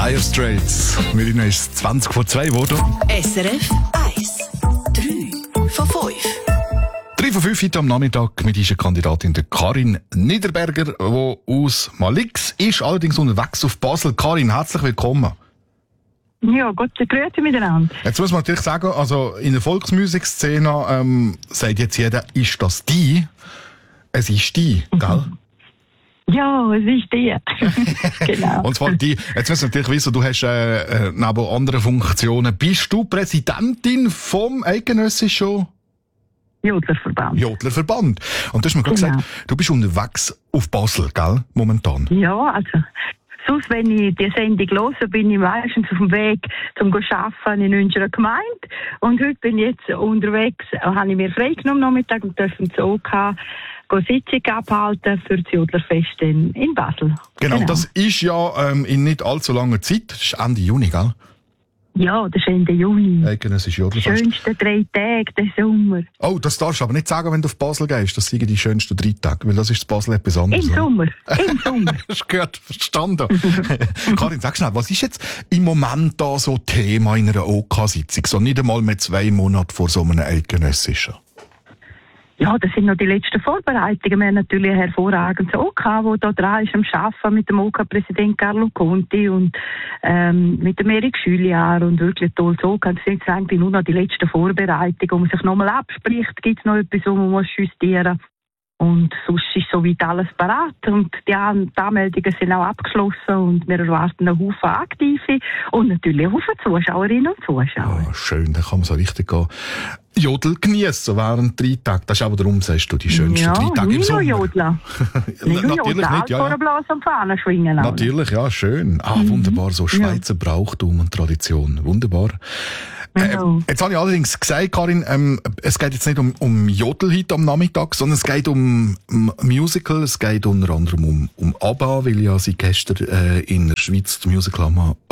Dire Straits. Wir sind es 20 vor 2 geworden. SRF 1. 3 von 5. 3 von 5 heute am Nachmittag mit unserer Kandidatin der Karin Niederberger, die aus Malix ist, allerdings unterwegs auf Basel. Karin, herzlich willkommen. Ja, gute Grüße miteinander. Jetzt muss man natürlich sagen, also in der Volksmusikszene sagt jetzt jeder, ist das die? Es ist die, gell? Ja, es ist die. Genau. Und zwar die, jetzt müssen wir natürlich wissen, du hast neben anderen Funktionen, bist du Präsidentin vom eidgenössischen Jodlerverband. Jodlerverband. Und du hast mir gerade gesagt, du bist unterwegs auf Basel, gell, momentan? Ja, also, sonst, wenn ich die Sendung höre, bin ich meistens auf dem Weg zum Arbeiten in unserer Gemeinde. Und heute bin ich jetzt unterwegs, habe ich mir freigenommen am Nachmittag und dürfen so Sitzung abhalten für das Jodlerfest in Basel. Genau, das ist ja in nicht allzu langer Zeit, das ist Ende Juni, gell? Ja, das ist Ende Juni. Eidgenössisches Jodlerfest. Schönste 3 Tage des Sommer. Oh, das darfst du aber nicht sagen, wenn du auf Basel gehst. Das sind die schönsten 3 Tage, weil das ist Basel etwas anderes. Im Sommer. Im Sommer. Das ist gehört, verstanden. Karin, sag schnell, was ist jetzt im Moment da so Thema in einer OK-Sitzung? So nicht einmal mehr 2 Monate vor so einem eidgenössischen. Ja, das sind noch die letzten Vorbereitungen. Wir haben natürlich ein hervorragendes OK, wo da dran ist am Arbeiten mit dem OK-Präsident Carlo Conti und mit dem Erik Schüliar und wirklich tolles OK. Das sind jetzt eigentlich nur noch die letzten Vorbereitungen, wo man sich nochmal abspricht. Gibt es noch etwas, wo man muss justieren? Und sonst ist soweit alles parat und die Anmeldungen sind auch abgeschlossen und wir erwarten einen Haufen Aktive und natürlich einen Haufen Zuschauerinnen und Zuschauer. Oh, schön, da kann man so richtig gehen. Jodel geniessen während 3 Tagen. Das ist aber darum, sagst du, die schönsten 3 Tage im Sommer. Ja, Jodler. Natürlich nicht, ja. Blasen und Fahnen schwingen. Natürlich, ja, schön. Wunderbar, so Schweizer Brauchtum und Tradition. Wunderbar. Jetzt habe ich allerdings gesagt, Karin, es geht jetzt nicht um Jodel heute am Nachmittag, sondern es geht um Musical, es geht unter anderem um ABBA, weil ja seit gestern in der Schweiz das Musical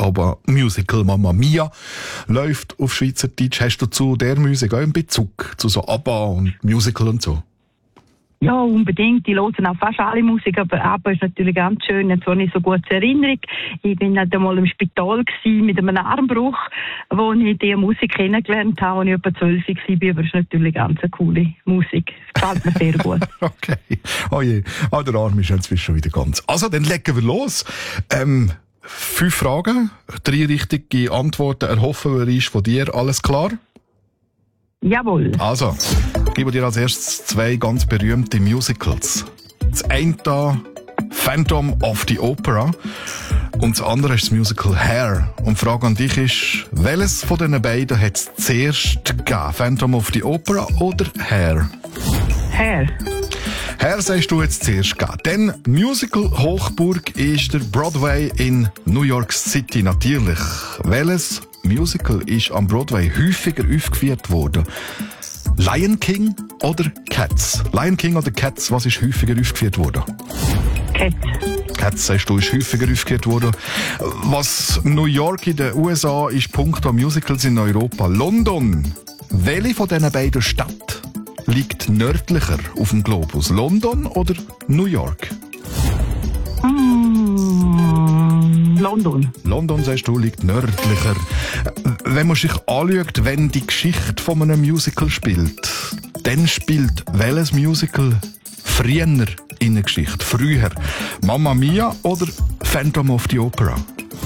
Mamma Mia läuft auf Schweizerdeutsch. Hast du zu der Musik auch einen Bezug, zu so ABBA und Musical und so? Ja, unbedingt. Ich höre auch fast alle Musik, aber ABBA ist natürlich ganz schön. Jetzt habe ich so gute Erinnerung. Ich bin halt einmal im Spital mit einem Armbruch, wo ich diese Musik kennengelernt habe, als ich etwa 12 war. Aber es ist natürlich ganz eine coole Musik. Es gefällt mir sehr gut. Okay. Oh je. Oh, der Arm ist jetzt schon wieder ganz. Also, dann legen wir los. 5 Fragen, 3 richtige Antworten erhoffen wir ist von dir. Alles klar? Jawohl. Also, ich gebe dir als erstes 2 ganz berühmte Musicals. Das eine da, Phantom of the Opera, und das andere ist das Musical Hair. Und die Frage an dich ist, welches von diesen beiden hat es zuerst gegeben? Phantom of the Opera oder Hair? Hair. Hair sagst du jetzt zuerst gegeben. Denn Musical Hochburg ist der Broadway in New York City natürlich. Welches Musical ist am Broadway häufiger aufgeführt worden? Lion King oder Cats? Lion King oder Cats, was ist häufiger aufgeführt worden? Cats. Cats, sagst du, ist häufiger aufgeführt worden. Was New York in den USA ist, punkto Musicals in Europa. London. Welche von diesen beiden Städten liegt nördlicher auf dem Globus? London oder New York? London. London, sagst du, liegt nördlicher. Wenn man sich anschaut, wenn die Geschichte von einem Musical spielt, dann spielt welches Musical früher in der Geschichte? Früher. Mamma Mia oder Phantom of the Opera?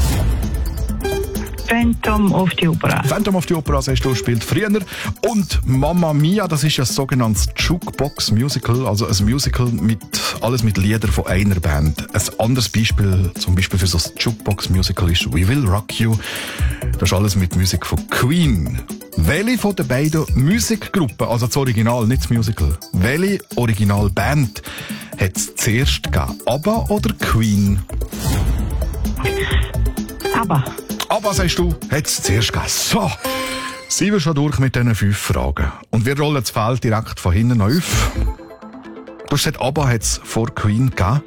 Phantom of the Opera. Phantom of the Opera, sagst du, spielt früher. Und Mamma Mia, das ist ein sogenanntes Jukebox-Musical, also ein Musical mit alles mit Liedern von einer Band. Ein anderes Beispiel, zum Beispiel für so ein Jukebox-Musical ist We Will Rock You. Das ist alles mit Musik von Queen. Welche von den beiden Musikgruppen, also das Original, nicht das Musical, welche Originalband hat es zuerst gegeben? ABBA oder Queen? ABBA. ABBA, sagst du, hat es zuerst gegeben. So, sind wir schon durch mit diesen 5 Fragen. Und wir rollen das Feld direkt von hinten auf. Du hast gesagt, ABBA hat es vor Queen gegeben.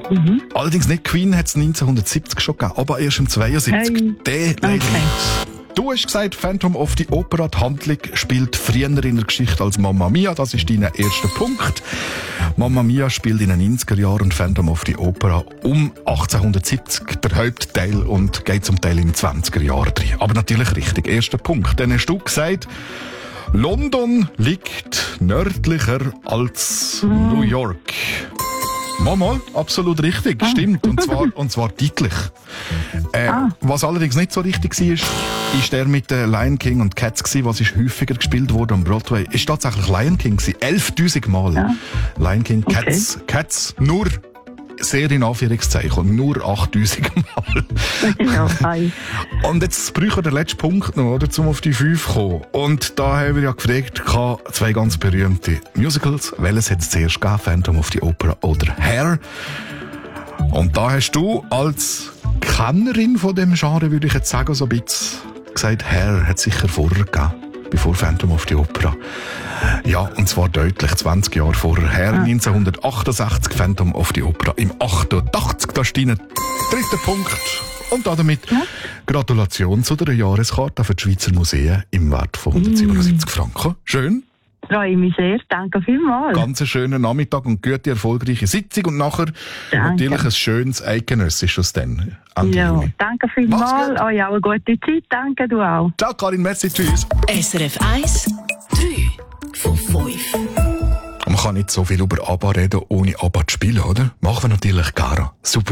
Allerdings nicht Queen hat es 1970 schon gegeben, aber erst im 72. Hey. Der leider nicht. Du hast gesagt, Phantom of the Opera, die Handlung spielt früher in der Geschichte als Mamma Mia. Das ist dein erster Punkt. Mamma Mia spielt in den 90er Jahren und Phantom of the Opera um 1870, der Hauptteil, und geht zum Teil in den 20er Jahren drin. Aber natürlich richtig. Erster Punkt. Dann hast du gesagt, London liegt nördlicher als New York. Mal, absolut richtig, stimmt. Und zwar deutlich. Was allerdings nicht so richtig war, ist der mit Lion King und Cats gewesen, was ist häufiger gespielt wurde am Broadway. Ist tatsächlich Lion King gewesen, 11.000 Mal. Ja. Lion King, Cats, okay. Cats nur sehr in Anführungszeichen, nur 8.000 Mal. Ja, hi. Und jetzt brauchen wir den letzten Punkt noch, oder, um auf die 5 zu kommen. Und da haben wir ja gefragt, zwei ganz berühmte Musicals. Welches hat es zuerst gegeben? Phantom of the Opera oder Hair? Und da hast du als Kennerin von dem Genre, würde ich jetzt sagen, so ein bisschen gesagt, Hair hat sicher vorher gegeben, bevor Phantom of the Opera. Ja, und zwar deutlich 20 Jahre vorher, 1968, Phantom of the Opera im 88. Das ist dein dritter Punkt. Und damit Gratulation zu der Jahreskarte für die Schweizer Museen im Wert von 177 Franken. Schön. Freue mich sehr. Danke vielmals. Ganz einen schönen Nachmittag und gute, erfolgreiche Sitzung. Und nachher natürlich ein schönes Eidgenössisches dann. Ja, danke vielmals. Euch auch eine gute Zeit. Danke, du auch. Ciao, Karin. Merci. Tschüss. SRF 1, 3 von 5. Man kann nicht so viel über ABBA reden, ohne ABBA zu spielen, oder? Machen wir natürlich gerne. Super.